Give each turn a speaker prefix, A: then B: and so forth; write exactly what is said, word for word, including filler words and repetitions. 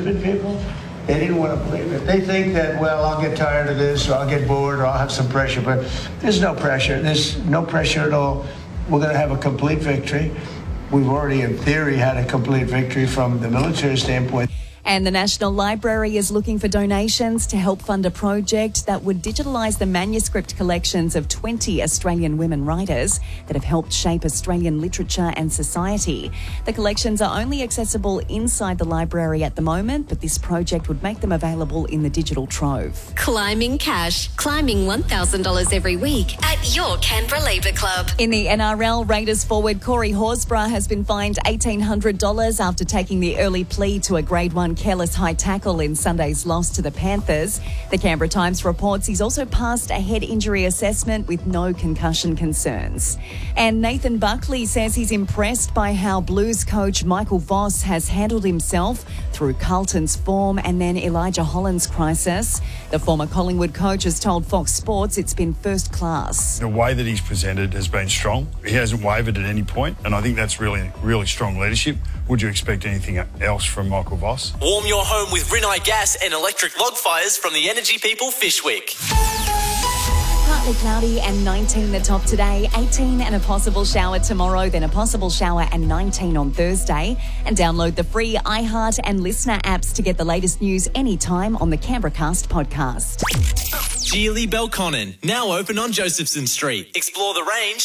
A: stupid people, they didn't want to believe it. They think that, well, I'll get tired of this, or I'll get bored, or I'll have some pressure. But there's no pressure. There's no pressure at all. We're going to have a complete victory. We've already, in theory, had a complete victory from the military standpoint.
B: And the National Library is looking for donations to help fund a project that would digitalise the manuscript collections of twenty Australian women writers that have helped shape Australian literature and society. The collections are only accessible inside the library at the moment, but this project would make them available in the digital trove.
C: Climbing cash. Climbing one thousand dollars every week at your Canberra Labour Club.
B: In the N R L, Raiders forward Corey Horsburgh has been fined eighteen hundred dollars after taking the early plea to a Grade one careless high tackle in Sunday's loss to the Panthers. The Canberra Times reports he's also passed a head injury assessment with no concussion concerns. And Nathan Buckley says he's impressed by how Blues coach Michael Voss has handled himself through Carlton's form and then Elijah Holland's crisis. The former Collingwood coach has told Fox Sports it's been first class.
D: The way that he's presented has been strong. He hasn't wavered at any point, and I think that's really, really strong leadership. Would you expect anything else from Michael Voss?
E: Warm your home with Rinnai gas and electric log fires from the Energy People Fishwick.
B: Partly cloudy and nineteen the top today, eighteen and a possible shower tomorrow, then a possible shower and nineteen on Thursday. And download the free iHeart and Listener apps to get the latest news anytime on the Canberra Cast podcast.
E: Geely Belconnen, now open on Josephson Street. Explore the range